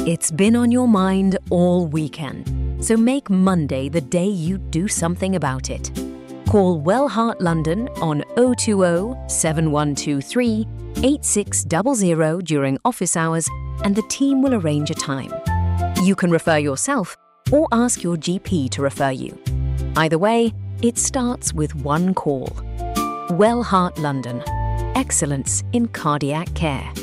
It's been on your mind all weekend, so make Monday the day you do something about it. Call Wellheart London on 020 7123 8600 during office hours and the team will arrange a time. You can refer yourself or ask your GP to refer you. Either way, it starts with one call. Wellheart London. Excellence in cardiac care.